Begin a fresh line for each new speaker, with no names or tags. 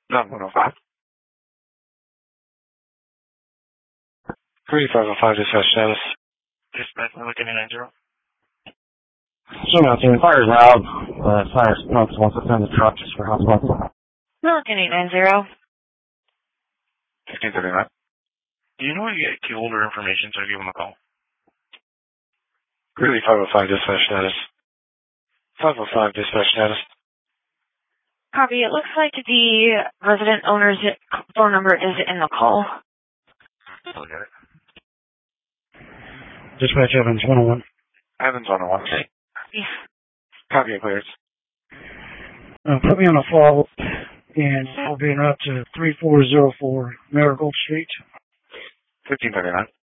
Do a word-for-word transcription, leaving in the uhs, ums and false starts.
No, one oh five. thirty-five oh five dispatch status. Dispatch, I'm looking at nine zero.
Show mounting, fire is loud. Uh, fire smokes once it's in the truck just for hospital.
Milliken eight nine zero.
fifteen thirty-nine. Do you know where you get key holder information so I give them a call? Greeley five oh five dispatch status. five oh five dispatch status.
Copy. It looks like the resident owner's phone number is in the call.
Look at it.
Dispatch Evans one oh one.
Evans one oh one.
Yeah.
Copy and clears.
Uh, put me on a fall, and I'll be in route to three four zero four Marigold Street.
fifteen thirty-nine.